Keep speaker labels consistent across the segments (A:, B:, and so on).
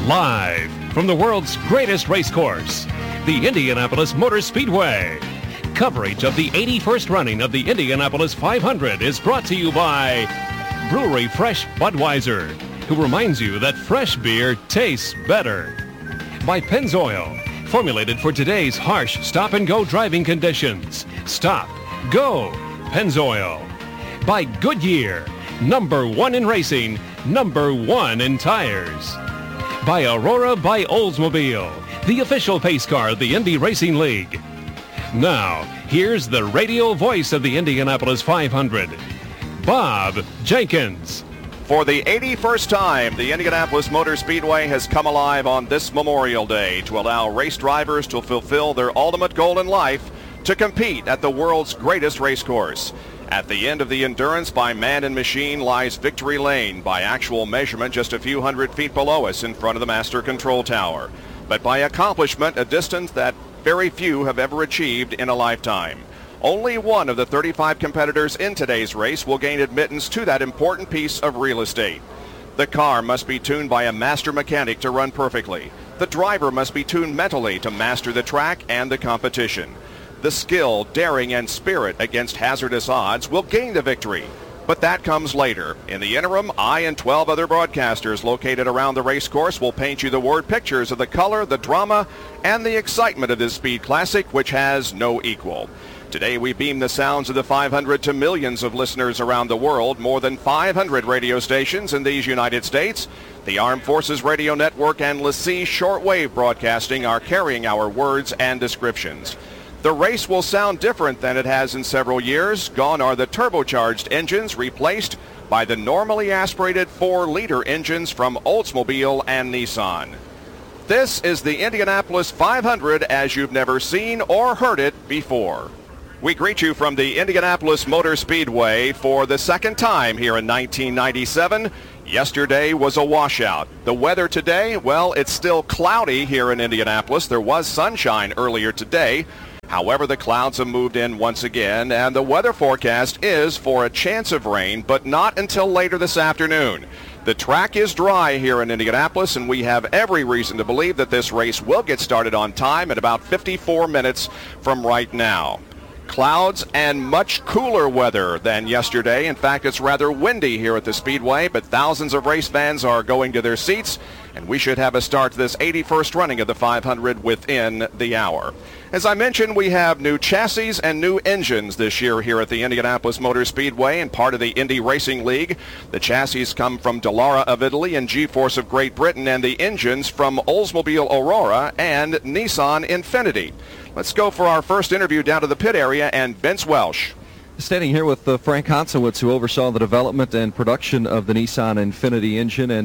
A: Live from the world's greatest racecourse, the Indianapolis Motor Speedway. Coverage of the 81st running of the Indianapolis 500 is brought to you by Brewery Fresh Budweiser, who reminds you that fresh beer tastes better. By Pennzoil, formulated for today's harsh stop-and-go driving conditions. Stop. Go. Pennzoil. By Goodyear, #1 in racing, #1 in tires. By Aurora by Oldsmobile, the official pace car of the Indy Racing League. Now, here's the radio voice of the Indianapolis 500, Bob Jenkins.
B: For the 81st time, the Indianapolis Motor Speedway has come alive on this Memorial Day to allow race drivers to fulfill their ultimate goal in life, to compete at the world's greatest racecourse. At the end of the endurance by man and machine lies victory lane, by actual measurement just a few hundred feet below us in front of the master control tower. But by accomplishment, a distance that very few have ever achieved in a lifetime. Only one of the 35 competitors in today's race will gain admittance to that important piece of real estate. The car must be tuned by a master mechanic to run perfectly. The driver must be tuned mentally to master the track and the competition. The skill, daring, and spirit against hazardous odds will gain the victory. But that comes later. In the interim, I and 12 other broadcasters located around the race course will paint you the word pictures of the color, the drama, and the excitement of this speed classic, which has no equal. Today we beam the sounds of the 500 to millions of listeners around the world, more than 500 radio stations in these United States. The Armed Forces Radio Network and LaCie Shortwave Broadcasting are carrying our words and descriptions. The race will sound different than it has in several years. Gone are the turbocharged engines, replaced by the normally aspirated 4-liter engines from Oldsmobile and Nissan. This is the Indianapolis 500 as you've never seen or heard it before. We greet you from the Indianapolis Motor Speedway for the second time here in 1997. Yesterday was a washout. The weather today, well, it's still cloudy here in Indianapolis. There was sunshine earlier today. However, the clouds have moved in once again, and the weather forecast is for a chance of rain, but not until later this afternoon. The track is dry here in Indianapolis, and we have every reason to believe that this race will get started on time at about 54 minutes from right now. Clouds and much cooler weather than yesterday. In fact, it's rather windy here at the Speedway, but thousands of race fans are going to their seats, and we should have a start to this 81st running of the 500 within the hour. As I mentioned, we have new chassis and new engines this year here at the Indianapolis Motor Speedway and part of the Indy Racing League. The chassis come from Dallara of Italy and G-Force of Great Britain, and the engines from Oldsmobile Aurora and Nissan Infiniti. Let's go for our first interview down to the pit area and Vince Welsh.
C: Standing here with Frank Hansowitz, who oversaw the development and production of the Nissan Infiniti engine, and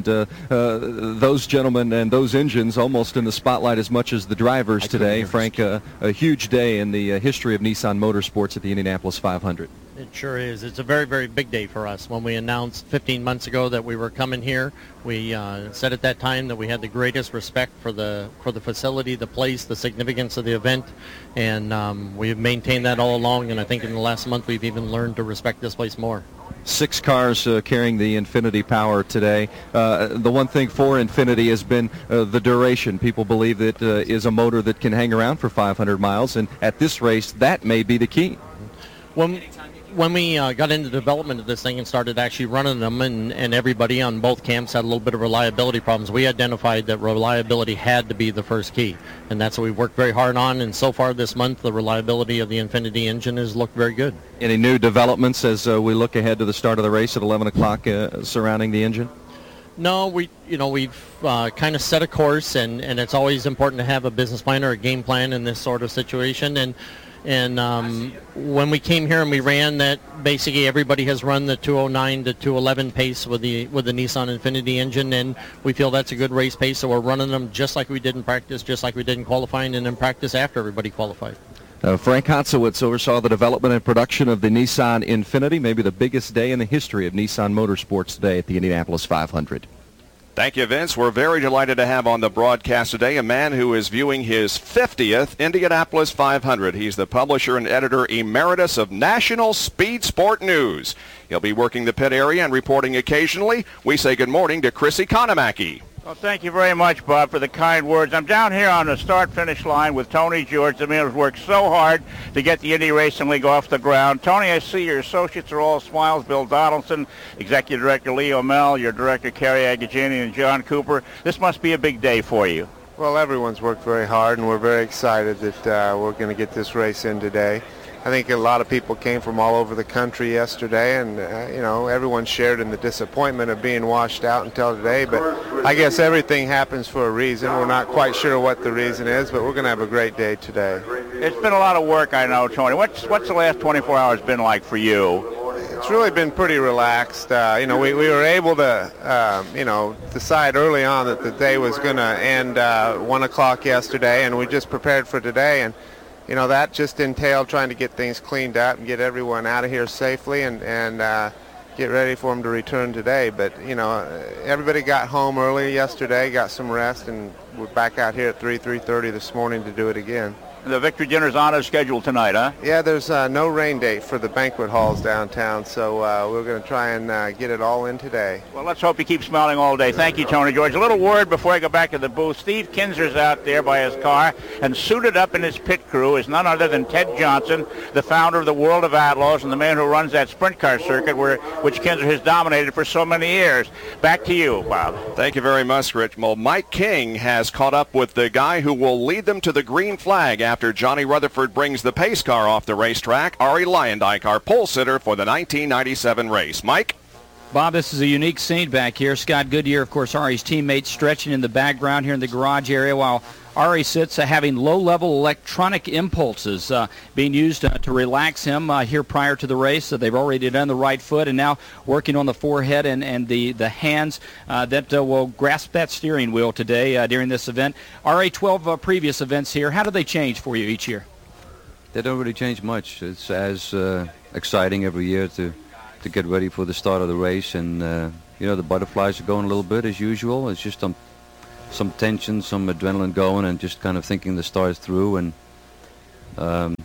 C: those gentlemen and those engines almost in the spotlight as much as the drivers today. Frank, a huge day in the history of Nissan Motorsports at the Indianapolis 500.
D: It sure is. It's a very, very big day for us. When we announced 15 months ago that we were coming here, we said at that time that we had the greatest respect for the facility, the place, the significance of the event, and we've maintained that all along, and I think in the last month we've even learned to respect this place more.
C: 6 cars carrying the Infiniti power today. The one thing for Infiniti has been the duration. People believe that is a motor that can hang around for 500 miles, and at this race, that may be the key.
D: When we got into development of this thing and started actually running them, and everybody on both camps had a little bit of reliability problems, we identified that reliability had to be the first key, and that's what we worked very hard on. And so far this month, the reliability of the Infiniti engine has looked very good.
C: Any new developments as we look ahead to the start of the race at 11 o'clock surrounding the engine?
D: No, we've kind of set a course, and it's always important to have a business plan or a game plan in this sort of situation. And when we came here and we ran that, basically everybody has run the 209 to 211 pace with the Nissan Infiniti engine, and we feel that's a good race pace. So we're running them just like we did in practice, just like we did in qualifying, and in practice after everybody qualified.
C: Frank Hansowitz oversaw the development and production of the Nissan Infiniti, maybe the biggest day in the history of Nissan Motorsports today at the Indianapolis 500.
B: Thank you, Vince. We're very delighted to have on the broadcast today a man who is viewing his 50th Indianapolis 500. He's the publisher and editor emeritus of National Speed Sport News. He'll be working the pit area and reporting occasionally. We say good morning to Chris Economaki.
E: Well, thank you very much, Bob, for the kind words. I'm down here on the start-finish line with Tony George. The man who's worked so hard to get the Indy Racing League off the ground. Tony, I see your associates are all smiles. Bill Donaldson, Executive Director Leo Mel, your Director Kerry Agajani, and John Cooper. This must be a big day for you.
F: Well, everyone's worked very hard, and we're very excited that we're going to get this race in today. I think a lot of people came from all over the country yesterday, and everyone shared in the disappointment of being washed out until today. But I guess everything happens for a reason. We're not quite sure what the reason is, but we're going to have a great day today.
E: It's been a lot of work, I know, Tony. What's the last 24 hours been like for you?
F: It's really been pretty relaxed. We were able to, decide early on that the day was going to end 1 o'clock yesterday, and we just prepared for today. And that just entailed trying to get things cleaned up and get everyone out of here safely and get ready for them to return today. But, everybody got home early yesterday, got some rest, and we're back out here at 3:30 this morning to do it again.
E: The victory dinner's on a schedule tonight, huh?
F: Yeah, there's no rain date for the banquet halls downtown, so we're going to try and get it all in today.
E: Well, let's hope you keep smiling all day. Thank you, Tony George. A little word before I go back to the booth. Steve Kinser's out there by his car, and suited up in his pit crew is none other than Ted Johnson, the founder of the World of Outlaws and the man who runs that sprint car circuit which Kinser has dominated for so many years. Back to you, Bob.
B: Thank you very much, Rich. Well, Mike King has caught up with the guy who will lead them to the green flag after Johnny Rutherford brings the pace car off the racetrack. Ari Leyendijk, our pole sitter for the 1997 race. Mike?
G: Bob, this is a unique scene back here. Scott Goodyear, of course, Ari's teammate, stretching in the background here in the garage area while Ari sits having low-level electronic impulses being used to relax him here prior to the race. They've already done the right foot and now working on the forehead and the hands that will grasp that steering wheel today during this event. Ari, 12 previous events here. How do they change for you each year?
C: They don't really change much. It's as exciting every year to get ready for the start of the race, and the butterflies are going a little bit as usual. It's just some tension, some adrenaline going, and just kind of thinking the stars through, and going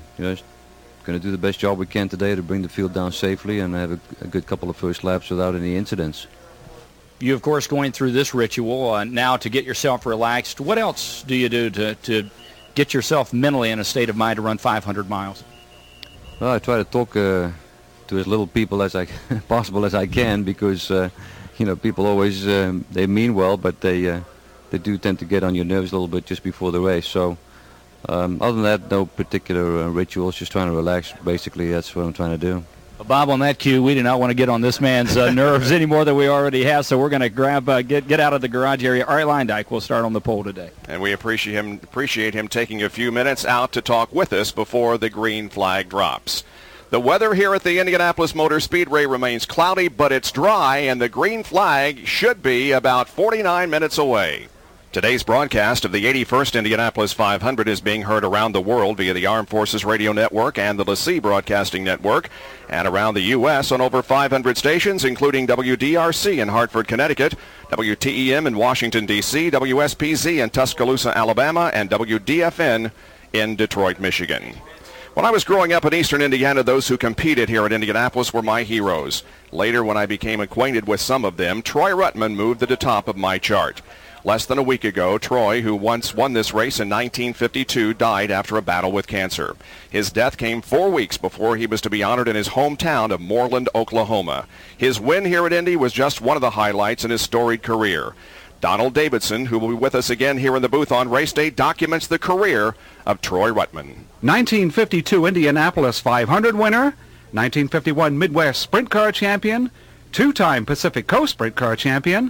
C: to do the best job we can today to bring the field down safely and have a good couple of first laps without any incidents.
G: You, of course, going through this ritual now to get yourself relaxed. What else do you do to get yourself mentally in a state of mind to run 500 miles?
C: Well, I try to talk to as little people as possible as I can, because people always they mean well, but they do tend to get on your nerves a little bit just before the race. So other than that, no particular rituals, just trying to relax. Basically, that's what I'm trying to do.
G: Well, Bob, on that cue, we do not want to get on this man's nerves any more than we already have, so we're going to grab get out of the garage area. Ari Leyendijk will start on the pole today.
B: And we appreciate him taking a few minutes out to talk with us before the green flag drops. The weather here at the Indianapolis Motor Speedway remains cloudy, but it's dry, and the green flag should be about 49 minutes away. Today's broadcast of the 81st Indianapolis 500 is being heard around the world via the Armed Forces Radio Network and the LaCie Broadcasting Network, and around the U.S. on over 500 stations, including WDRC in Hartford, Connecticut, WTEM in Washington, D.C., WSPZ in Tuscaloosa, Alabama, and WDFN in Detroit, Michigan. When I was growing up in eastern Indiana, those who competed here at Indianapolis were my heroes. Later, when I became acquainted with some of them, Troy Ruttman moved to the top of my chart. Less than a week ago, Troy, who once won this race in 1952, died after a battle with cancer. His death came 4 weeks before he was to be honored in his hometown of Moreland, Oklahoma. His win here at Indy was just one of the highlights in his storied career. Donald Davidson, who will be with us again here in the booth on race day, documents the career of Troy Ruttman.
H: 1952 Indianapolis 500 winner, 1951 Midwest Sprint Car champion, two-time Pacific Coast Sprint Car champion,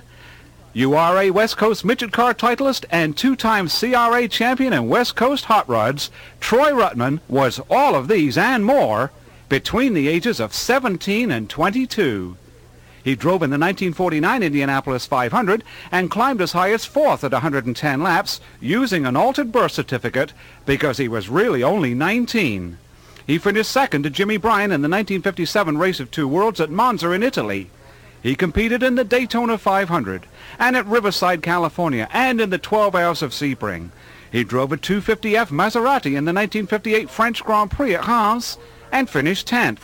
H: URA West Coast Midget Car titleist, and two-time CRA champion in West Coast Hot Rods. Troy Ruttman was all of these and more between the ages of 17 and 22. He drove in the 1949 Indianapolis 500 and climbed as high as fourth at 110 laps using an altered birth certificate because he was really only 19. He finished second to Jimmy Bryan in the 1957 Race of Two Worlds at Monza in Italy. He competed in the Daytona 500 and at Riverside, California, and in the 12 Hours of Sebring. He drove a 250F Maserati in the 1958 French Grand Prix at Reims and finished 10th.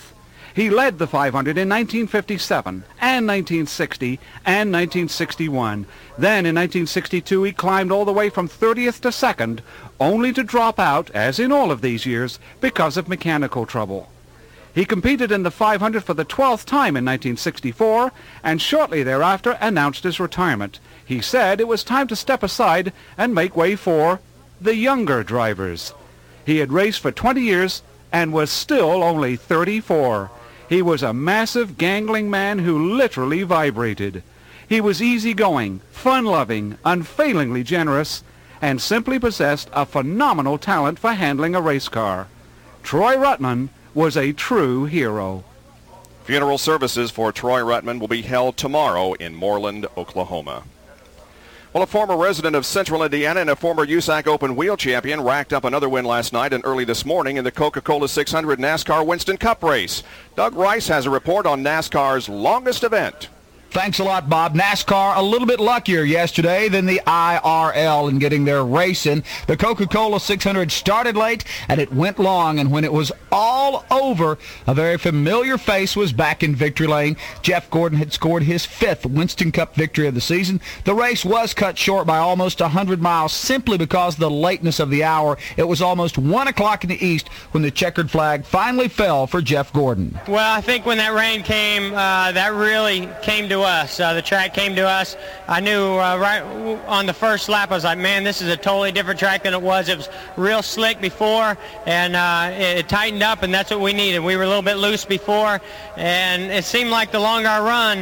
H: He led the 500 in 1957 and 1960 and 1961. Then in 1962 he climbed all the way from 30th to 2nd, only to drop out, as in all of these years, because of mechanical trouble. He competed in the 500 for the 12th time in 1964 and shortly thereafter announced his retirement. He said it was time to step aside and make way for the younger drivers. He had raced for 20 years and was still only 34. He was a massive, gangling man who literally vibrated. He was easygoing, fun-loving, unfailingly generous, and simply possessed a phenomenal talent for handling a race car. Troy Ruttman was a true hero.
B: Funeral services for Troy Ruttman will be held tomorrow in Moreland, Oklahoma. Well, a former resident of Central Indiana and a former USAC Open Wheel champion racked up another win last night and early this morning in the Coca-Cola 600 NASCAR Winston Cup race. Doug Rice has a report on NASCAR's longest event.
I: Thanks a lot, Bob. NASCAR a little bit luckier yesterday than the IRL in getting their race in. The Coca-Cola 600 started late, and it went long, and when it was all over, a very familiar face was back in victory lane. Jeff Gordon had scored his 5th Winston Cup victory of the season. The race was cut short by almost 100 miles simply because of the lateness of the hour. It was almost 1 o'clock in the east when the checkered flag finally fell for Jeff Gordon.
J: Well, I think when that rain came, that really came to us. The track came to us. I knew right on the first lap, I was like, man, this is a totally different track than it was. It was real slick before, and it tightened up, and that's what we needed. We were a little bit loose before, and it seemed like the longer I run,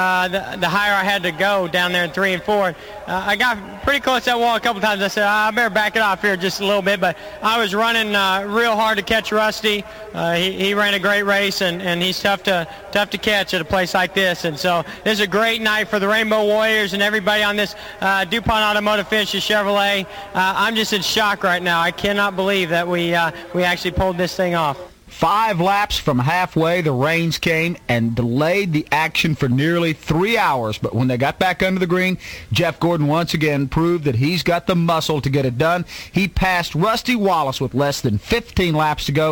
J: the higher I had to go down there in 3 and 4. I got pretty close to that wall a couple times. I said, I better back it off here just a little bit, but I was running real hard to catch Rusty. He ran a great race, and he's tough to catch at a place like this. And so this is a great night for the Rainbow Warriors and everybody on this DuPont Automotive Finishes Chevrolet. I'm just in shock right now. I cannot believe that we actually pulled this thing off.
I: 5 laps from halfway, the rains came and delayed the action for nearly 3 hours. But when they got back under the green, Jeff Gordon once again proved that he's got the muscle to get it done. He passed Rusty Wallace with less than 15 laps to go.